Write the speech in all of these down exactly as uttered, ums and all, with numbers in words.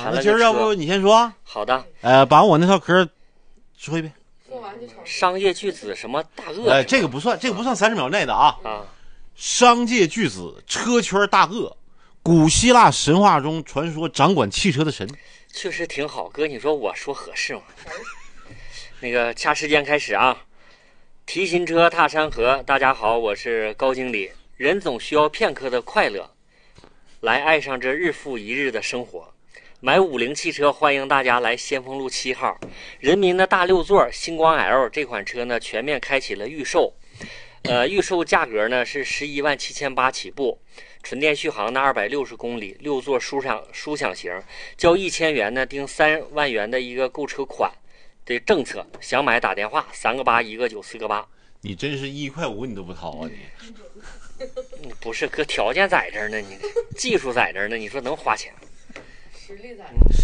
啊，那今儿要不你先说？ 好的。 呃，把我那套嗑说一遍。 商界巨子什么大鳄？ 哎，这个不算，这个不算三十秒内的啊。 啊， 商界巨子，车圈大鳄，古希腊神话中传说掌管汽车的神。 确实挺好，哥，你说我说合适吗？那个掐时间开始啊！提新车踏山河，大家好，我是高经理。人总需要片刻的快乐，来爱上这日复一日的生活。买五菱汽车，欢迎大家来先锋路七号人民的大六座星光 L 这款车呢，全面开启了预售。呃，预售价格呢是十一万七千八起步，纯电续航的二百六十公里，六座舒享舒享型，交一千元呢订三万元的一个购车款的政策。想买打电话三个八一个九四个八。 你真是一块五你都不掏啊你？ 不是哥，条件在这儿呢，你技术在这儿呢，你说能花钱？ 实力在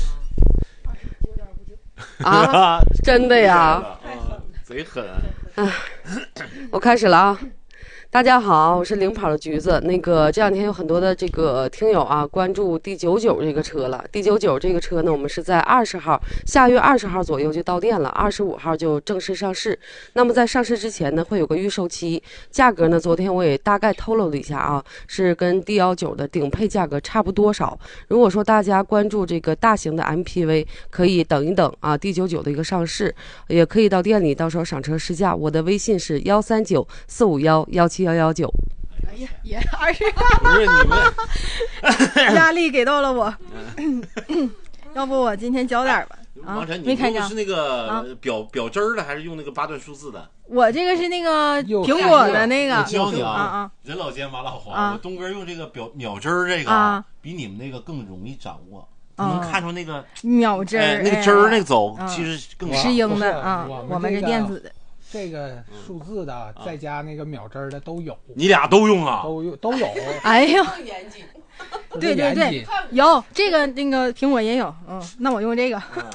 这啊！真的呀， 啊、贼狠！ 啊，我开始了啊！大家好，我是领跑的橘子。那个这两天有很多的这个听友啊，关注 D 九十九 这个车了。D 九十九 这个车呢，我们是在二十号，下月二十号左右就到店了，二十五号就正式上市。那么在上市之前呢，会有个预售期，价格呢，昨天我也大概透露了一下啊，是跟 D 十九 的顶配价格差不多少。如果说大家关注这个大型的 M P V， 可以等一等啊 ，D 九十九 的一个上市，也可以到店里到时候赏车试驾。我的微信是幺三九四五幺幺七幺幺九。 哎呀，也二十， 不是你们压力给到了我。要不我今天教点吧？啊， 王晨， 没看着是那个表表针儿的，还是用那个八段数字的？ 我这个是那个苹果的那个。 我教你啊啊！ 人老奸马老黄， 啊、 我东哥用这个表秒针儿这个、 啊、 比你们那个更容易掌握。能看出那个秒针、 哎，那个针儿那个走， 哎、 其实更是英的啊。我们是电子的， 这个数字的再加那个秒针的都有。 你俩都用啊？ 都有都有。 哎呀，对对对，有这个那个苹果也有。嗯，那我用这个。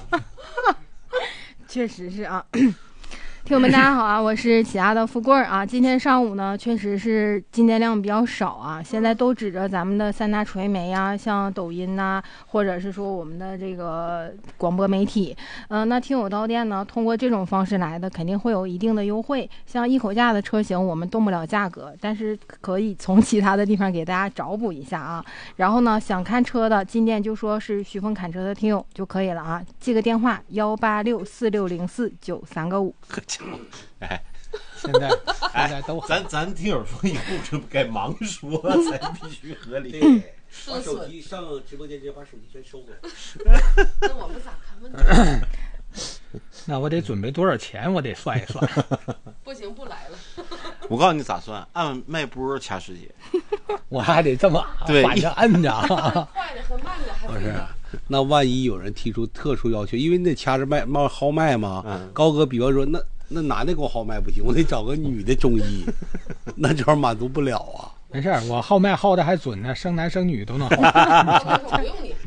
确实是啊。听友们大家好啊，我是起亚的富贵啊。今天上午呢，确实是进店量比较少啊，现在都指着咱们的三大传媒啊，像抖音呐、啊，或者是说我们的这个广播媒体。嗯、呃，那听友到店呢，通过这种方式来的，肯定会有一定的优惠。像一口价的车型，我们动不了价格，但是可以从其他的地方给大家找补一下啊。然后呢，想看车的进店就说是徐峰侃车的听友就可以了啊，记个电话幺八六四六零四九三个五。 哎， 现在现在都、 哎、咱咱听友说以后就该盲说才必须合理。 把手机上直播间直接把手机全收了。 那我们咋看问题？ 那我得准备多少钱？我得算一算。 不行，不来了。 我告诉你咋算，按脉波掐时间。 我还得这么反着摁着。 快的和慢的还不是。那万一有人提出特殊要求，因为你得掐着脉冒号脉嘛。嗯、高哥，比方说那那男的给我号脉不行，我得找个女的中医，那这玩意满足不了啊。 没事，我号脉号的还准呢，生男生女都能号。 我不用你。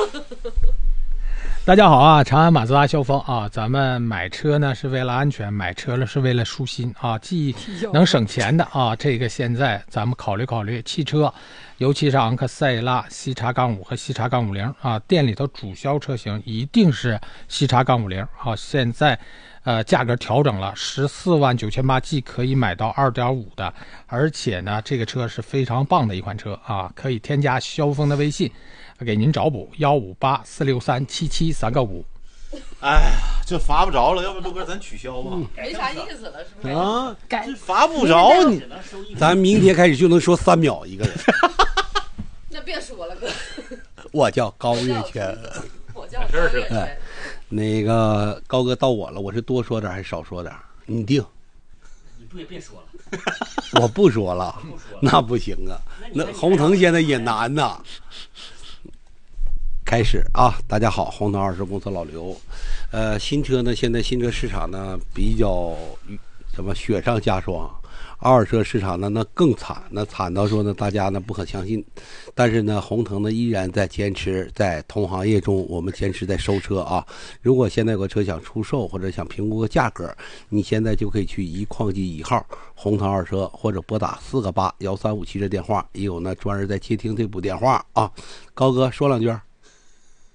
大家好啊，长安马自达萧峰啊，咱们买车呢是为了安全，买车了是为了舒心啊，既能省钱的啊，这个现在咱们考虑考虑汽车，尤其是昂克赛拉 C 叉杠五和 C 叉杠五零啊，店里头主销车型一定是 C 叉杠五零啊，现在呃价格调整了，十四万九千八既可以买到 二点五 的，而且呢这个车是非常棒的一款车啊，可以添加萧峰的微信。给您找补幺五八四六三七七三个五。 哎呀，这罚不着了，要不豆哥咱取消吧？ 没啥意思了，是不是？ 啊， 这罚不着你。 咱明天开始就能说三秒一个人。 那别说了，哥。 我叫高月全。 我叫高月全。 哎，那个高哥到我了，我是多说点还是少说点？你定。 你不也别说了。 我不说了，那不行啊。那红腾现在也难呐。开始啊！大家好，红腾二手公司老刘。呃，新车呢，现在新车市场呢比较什么雪上加霜，二手车市场呢那更惨，那惨到说呢大家呢不可相信。但是呢，红腾呢依然在坚持，在同行业中我们坚持在收车啊。如果现在有个车想出售或者想评估个价格，你现在就可以去一矿机一号红腾二车，或者拨打四个八幺三五七这电话，也有呢专人在接听这部电话啊。高哥说两句。